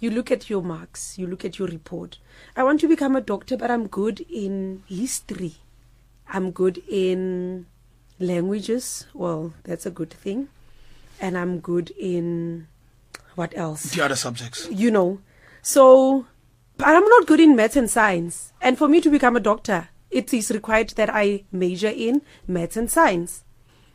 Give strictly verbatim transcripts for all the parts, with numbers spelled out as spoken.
You look at your marks, you look at your report. I want to become a doctor, but I'm good in history. I'm good in languages. Well, that's a good thing. And I'm good in, what else? The other subjects. You know. So, but I'm not good in maths and science. And for me to become a doctor, it is required that I major in maths and science.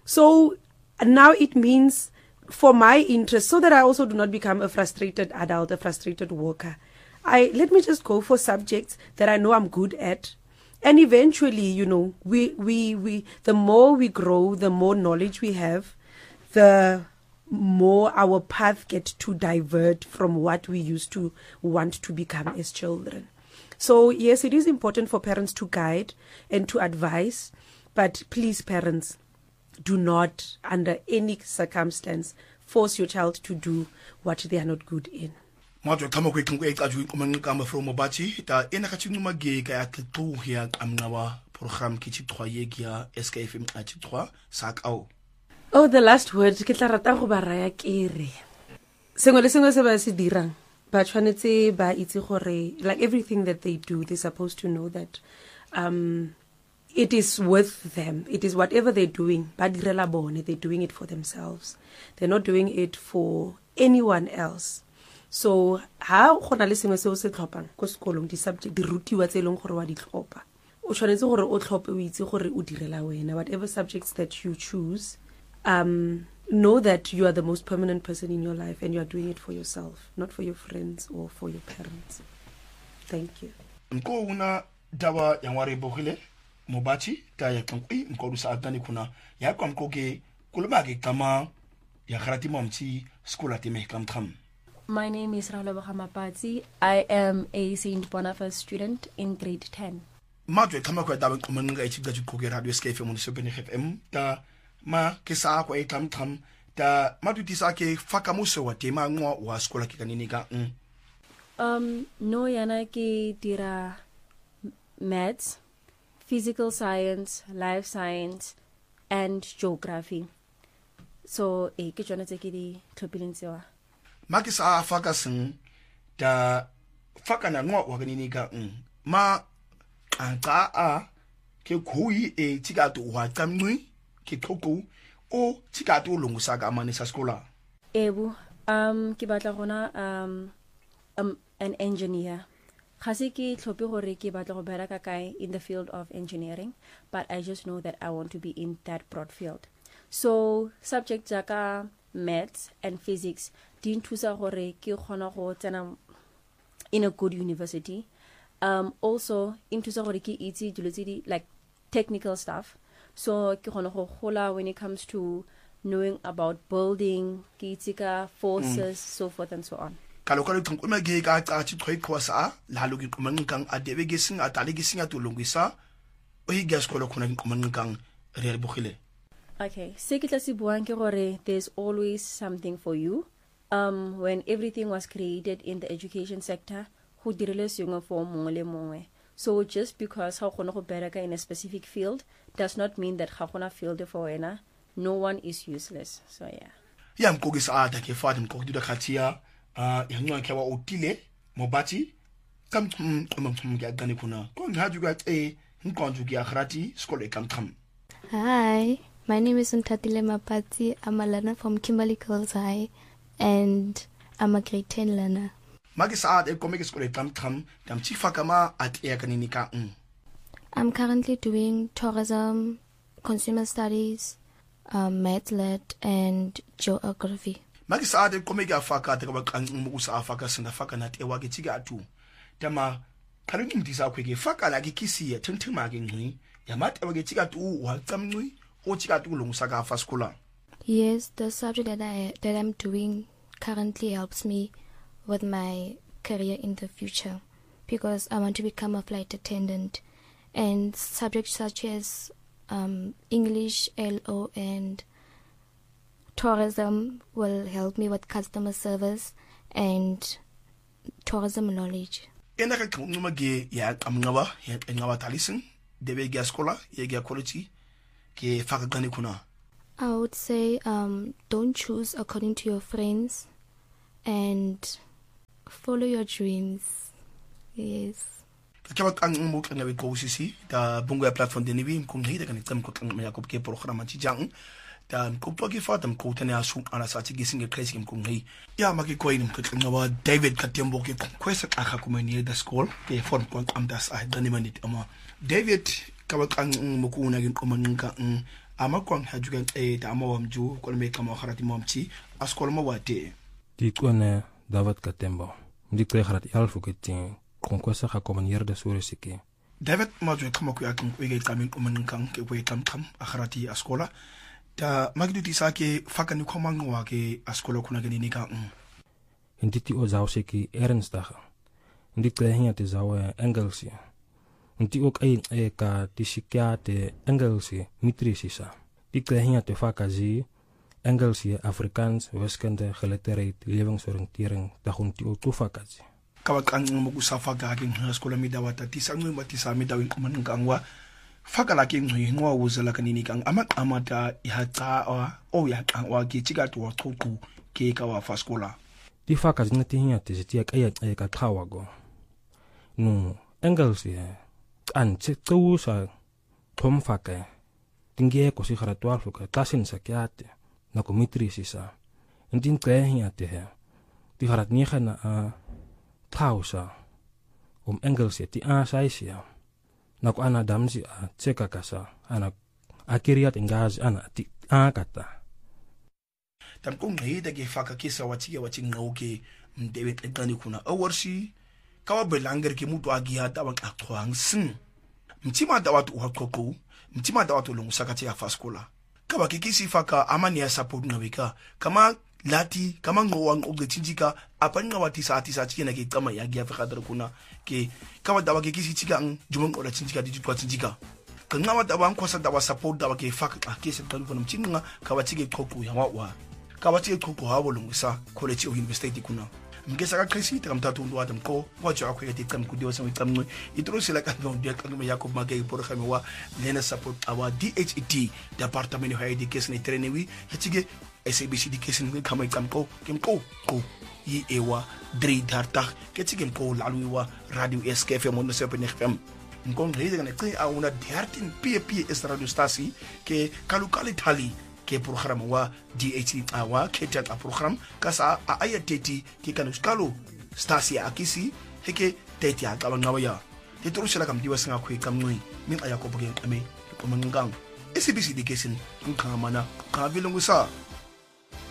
So now it means for my interest, so that I also do not become a frustrated adult, a frustrated worker, I let me just go for subjects that I know I'm good at. And eventually, you know, we, we, we, the more we grow, the more knowledge we have, the more our path get to divert from what we used to want to become as children. So yes, it is important for parents to guide and to advise, but please, parents, do not, under any circumstance, force your child to do what they are not good in. Madwe kama kwe kwe kaju kumangu kama from Mobachi ta ena kachinu mage kaya kitu ya amnawa program kichi trois yegia S K F M kichi trois sak au. Oh, the last word ke tla rata go ba raya kere. Sengwe le sengwe se ba se dirang ba tshwanetse ba itse gore, like everything that they do, they're supposed to know that um it is with them. It is whatever they're doing. Ba direla bone, they're doing it for themselves. They're not doing it for anyone else. So ha go na le sengwe se o se tlhopang ko sekolong, di subject di rutiwa tse leng gore wa di tlhopa, o tshwanetse gore o tlhope o itse gore o direla wena. Whatever subjects that you choose, um know that you are the most permanent person in your life and you are doing it for yourself, not for your friends or for your parents. Thank you. Nko una dawa ya ware bogile Mobachi ta ya kankui nko rusa atani kuna ya kwa mkoge kulumage kama ya kharati momchi school atime kam kam. My name is Raula Bahamapati. I am a Saint Boniface student in grade ten. Madwe kama kwa dawa kumenga ichiga jukoge radio S K F M munisipeni F M ta ma kisa kwa kam kam ta madu tisake fakamuso wa tema ngwa wa skola kikanini ka mm. Um no yana ki dira maths, physical science, life science, and geography. So e ke tsona tse ke di tlhophileng tsewa. Makisa faka sing da faka na ngwa wa kanini ka mm. Ma anta a ke kui e tikatu wa tsamnwi ke tlhoko o tikatu lungusa ka manisa skola. Ebu um ke batla gona um um an engineer. Khasi ke tlhophe gore ke batla go bereka kae in the field of engineering, but I just know that I want to be in that broad field. So subjects jaka maths and physics di nthusa gore ke khona go tsena in a good university. Um also inthusa gore ke itse dilo tse di like technical stuff. So ke khona go gola when it comes to knowing about building, ke itse ka forces, mm. so forth and so on. Kalokalo tunguma ge ka tsa tshitwe khosa la lo ke kumangang adebe ge sing atale ge sing atulungisa o hi ga skolo khona kumangang re re bogile. Okay, se ke tla se buang ke gore there's always something for you. Um when everything was created in the education sector, go dirile sengwe for mongwe le mongwe. So just because ha gona go bereka in a specific field does not mean that ga gona field for wena. No one is useless. So yeah. Ya mkogisa ata ke fadi mkogida khatia ah yangwa ke wa otile Mobachi kam kam kam ga gani kuna ko ngaju ga e nkonju ga khrati skole kam kam. Hi, my name is Ntatile Mapati. I'm a learner from Kimberley Girls High and I'm a grade ten learner. Magisa ata e komeke skole kam kam dam chifa kama at e kanini ka mm. I'm currently doing tourism, consumer studies, um, math lit and geography. Magisa ade komeke afaka te ka ba kanqu usa afaka sinda faka nat e wa ke tiga atu tama khaluni mdisa kweke faka la ke kisiye thunthuma ke ngwi ya mat e wa ke tiga tu wa tsamnwi o tiga tu lungsa ka fa skola. Yes, the subject that I that I'm doing currently helps me with my career in the future because I want to become a flight attendant, and subjects such as um, English, L O, and tourism will help me with customer service and tourism knowledge. Ena ka kunuma ge ya kamngaba ya ngaba talisin debe ge skola ye ge quality ke faka gani kuna. I would say um don't choose according to your friends and follow your dreams. Yes. Ke ba tang mo ka ngabe go sisi da bungo ya platform de nibi ko ngi da kan tsam ko kan ya ko ke program ti jang da ko po ki fa tam ko tane asu ana sa ti gisinge crazy ko ngi ya ma ki ko in ko kan ba David Katembo ke kwesa ka ka ko mani da school ke form ko am das a da ni manit ama David ka ba kan mo ko na gin ko man ka ama ko ha juga e da ama wamju ko me ka mo kharati momchi a school mo wate ti ko ne David Katembo ndi ko kharati alfu ke tin kon ko sa ko man yerda sore sike David majwe kama ku yakin ku ga kamin umun kan ke ku kam kam akharati askola da magduti sake fakani ko mangwa ke askola kuna gani ni kan inditi o zaw sike ernst da ndi ko hinya te zaw engels ndi ok ai e ka tisikia te engels mitrisisa di ko hinya te fakazi engels afrikaans wiskunde geliterate lewensoriëntering da gonti o to fakazi kawa kan mo ku safa ga ke askola mi dawata ti sangwe mati sa mi dawin kuman ngwa fakala ke ngwi ngwa uzela kanini kan ama amata ya tsa o ya kan wa ke tiga to qoqu ke ka wa faskola di fakazi ngati hinya te ti ka ya ka thawa go no engels ye an tse tsusa thom faka tinge ko si kharatwa fuka tasin sakyate na komitrisisa indin ke hinya te he di kharat ni khana a pausa um engels ti a saisia na ko ana damsi a tseka kasa ana akiriat engaz ana ti a kata tam ko ngi da ge faka kisa wati ya wati ngoke mdebe tani kuna awarsi kawa belanger ke mutu agia da wa akwang sin mtima da watu wa koko mtima da watu lungu sakati ya faskola kawa kikisi faka amani ya support ngaweka kama lati kama ngowang ogletinjika apanga wati saati saati na ke kama ya gia fakadra kuna ke kawa dawa ke kisi tika ang jumong ola tinjika di tutwa tinjika kanga wa dawa kwasa dawa support dawa ke fak ke se tan kuna mchinga kawa tige koku ya wa kawa tige koku hawo lungusa college of university kuna mgesa ka krisi ta kamta tundu adam ko wa ja ko yeti kam kudio sa mitam itro sila ka no dia kan Jacob Magay por khamiwa lena support awa D H E T department of higher education and training wi hetige S A B C education kamay kam ko kim ko ko yi ewa dri darta ketige ko laluwa radio S K F M no sepen F M ngong rede kan tsi a una diartin P P S radio stasi ke kalukali thali ke program wa D H T awa ke tat a program kasa a ayateti ke kanuskalo stasi akisi heke teti a kawa ngawaya teturu sila kam diwa singa kwe kam ngui min ayako bugeng ame ko mangang S A B C education kun kamana ka vilungu sa